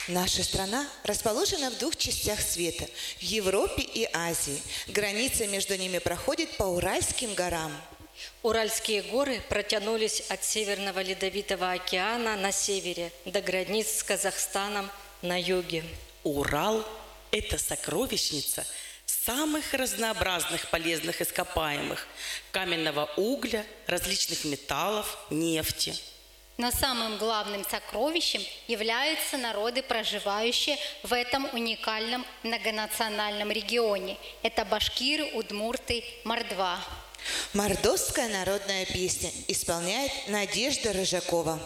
Наша страна расположена в двух частях света – в Европе и Азии. Граница между ними проходит по Уральским горам. Уральские горы протянулись от Северного Ледовитого океана на севере до границ с Казахстаном на юге. Урал – это сокровищница самых разнообразных полезных ископаемых – каменного угля, различных металлов, нефти. Но самым главным сокровищем являются народы, проживающие в этом уникальном многонациональном регионе. Это башкиры, удмурты, мордва. Мордовская народная песня исполняет Надежда Рыжакова.